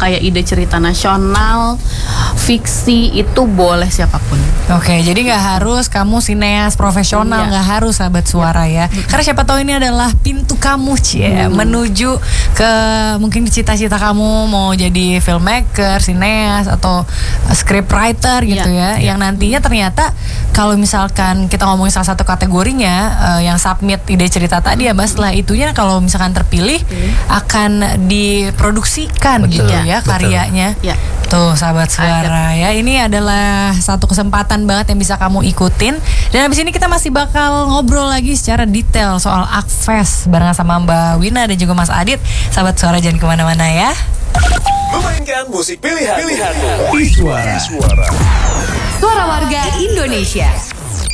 kayak ide cerita nasional, fiksi, itu boleh siapapun. Oke, jadi nggak harus kamu sineas profesional, nggak harus sahabat suara ya. Karena siapa tahu ini adalah pintu kamu menuju ke mungkin cita-cita kamu mau jadi filmmaker, sineas atau scriptwriter gitu ya. Yang nantinya ternyata kalau misalkan kita ngomongin salah satu kategorinya yang submit ide cerita tadi ya, Mbak, setelah itunya kalau misalkan terpilih akan diproduksikan gitu ya karyanya. Tuh sahabat suara ya, ini adalah satu kesempatan banget yang bisa kamu ikutin. Dan habis ini kita masih bakal ngobrol lagi secara detail soal Akfest barengan sama Mbak Wina dan juga Mas Adit. Sahabat suara jangan kemana-mana ya. Memainkan musik pilihanmu. Suara Suara warga Indonesia.